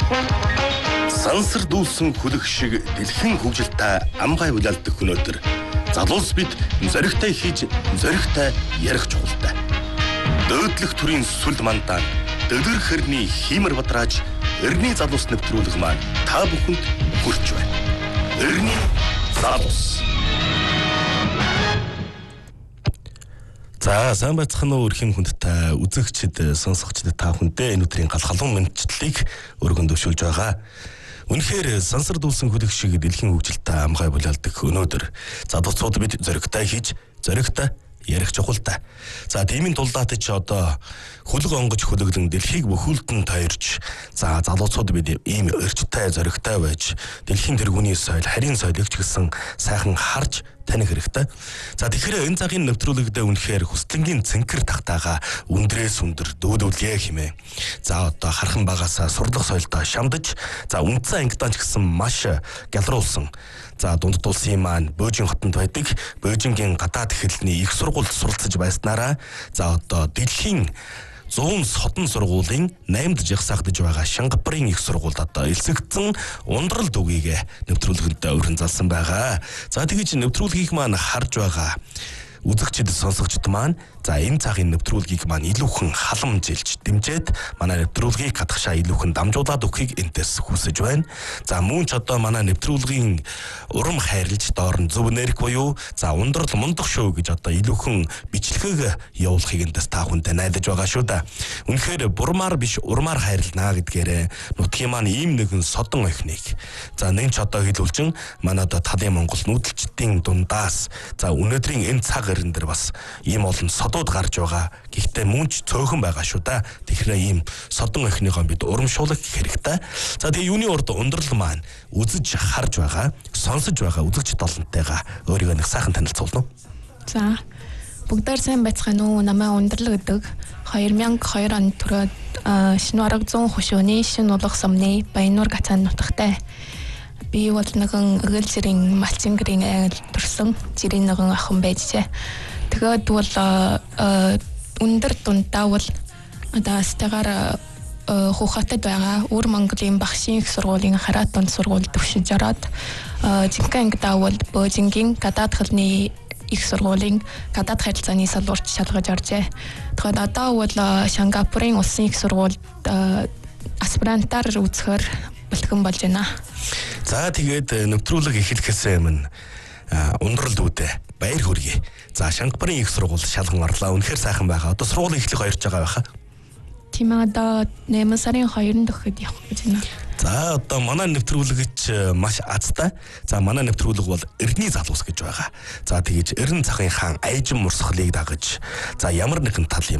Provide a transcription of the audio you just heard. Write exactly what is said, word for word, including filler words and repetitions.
Сансар дүүлсэн хүлэг шиг дэлхийн хөгжилтэй амгай улаалдаг өнөөдөр залуус бид зоригтой хийж зоригтой ярих чухалтай. Дөөдлөх төрийн сүлд мандаа дөдөр хэрний хиймэр бадрааж эртний залуус нэвтрүүлэг маань та бүхэнд хүрч байна. Эртний залуус. За сайн байцгаана уу өрхийн хүндтэй үзэгчид сонсогчдод та бүхэндээ энэ өдрийн гал халуун мэдчилийг өргөн дэвшүүлж байгаа. Үнэхээр сансар дүүлсэн хүлэг шиг дэлхийн хөгжилтэй амгай булаалдаг өнөөдөр залуучууд бид зоригтой хийж зоригтой ярих чухалтай. За тиймийн тулдаад ч одоо хөлөг онгож хөлөглөн дэлхийг бүхүүлдэн тойрч за залуучууд бид ийм өрчтэй зоригтой байж дэлхийн тэргүүний соёл харийн соёлыг ч гэсэн сайхан харж таних хэрэгтэй. За тэгэхээр энэ цагийн нэвтрүүлэгдээ үнэхээр хүслэнгийн цэнкэр тахтаага өндрээс өндөр дөөдөвлье хэмээн. За одоо хархан багасаа сурлах соёлдоо шамдаж за үндсэн ангидаа ч гэсэн маш гялруулсан. За дунд улсын маань Бөөжин хотод байдаг Бөөжингийн гадаад хэлний их сургуульд суралцж байснараа за одоо дэлхийн зүүн содон сургуулийн наймд жагсаагдж байгаа Шингапурын их сургуульд одоо элсэгдсэн ундрал дүгийг нэвтрүүлгэндээ өрн залсан байгаа. За тэгэж нэвтрүүлгийг маань харж байгаа үзэгчид сонсогчд маань за энэ цагийн нэвтрүүлгийг маань илүүхэн халамжилж дэмжиж манай нэвтрүүлгийг хатгашаа илүүхэн дамжуулаад өгөхийг энтэс хүсэж байна. За мөн ч одоо манай нэвтрүүлгийн урам хайрлж доор нь зөв нэрх буюу за ундрал мундах шүү гэж одоо илүүхэн бичлэгийг явуулахыг энтэс та хүнтэй найдаж байгаа шүү да. Үнэхээр бурмаар биш урмаар хайрлнаа гэдгээрээ нутгийн маань ийм нэгэн содон охиныг за нэг ч одоо хэлүүлчин манай одоо талын Монгол нүүдэлчдийн дундаас за өнөөдрийн энэ цаг ирэн дээр бас ийм олон содууд гарч байгаа. Гэхдээ мөн ч цөөхөн байгаа шүү да. Тэгэхээр ийм содон охиныгоо бид урамшуулах хэрэгтэй. За тэгээ юуны урд ундрал маань үзэж харж байгаа, сонсож байгаа үзэгчд олонтойгоо өөрийгөө нэг сайхан танилцуулна. За бүгдээр сайн байцгаана уу? Намайг ундрал гэдэг две тысячи deux онд төрөөд шинэ арга зүүн хөшөөний шинэ улах сумны Баяннуур гацаан нутагтай. Би бол нэгэн эгэл зэрийн малчингэрийн айл төрсөн зэрийн нэгэн охин байжээ. Тэгээд бол өндөр дундаа бол одоо стагаар хухатад байгаа Өвөр Монголын багшийн их сургуулийн Хараат дунд сургуульд төвшиж ороод жинхэнэ ангидаа бол Бөөжингийн гадаад хэлний их сургуулийн гадаад харилцааны салбарт шалгаж оржээ. Тэгэхээр одоо бол Шингапурын улсын их сургуульд аспирантаар үзэхээр бэлтгэн болж байна. За тэгээд нэвтрүүлэг эхлэхээс өмнө ундрал дүүдээ баяр хүргэе. За Шингапурын их сургууль шалган орлоо. Үнэхээр сайхан байгаа. Одоо сургуулийн эхлэх хоёрч байгаа байхаа. Тийм одоо найман сарын хоёрнд өгөхөд явах гэж байна. За одоо манай нэвтрүүлэгч маш азтай. За манай нэвтрүүлэг бол эртний залуус гэж байгаа. За тэгэж эрен цагын хаан айжин мурсгалыг дагаж за ямар нэгэн тал юм